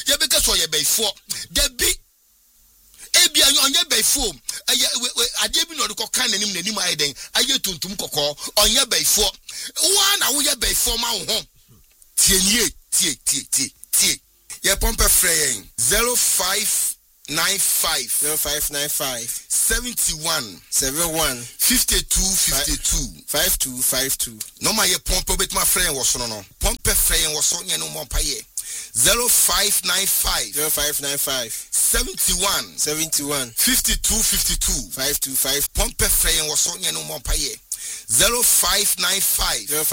ye be so ye before there be ebia onye before ade bi no de kokan nanim ayeden aye tuntum kokko onye before wa na wo ye before ma wo ho tie ye pompe frey 0595 71 52 no ma ye pompe bet my friend was no pompe frey was so nye no mo paye 0595 71 52 pompe frey was so nye no mo paye 0595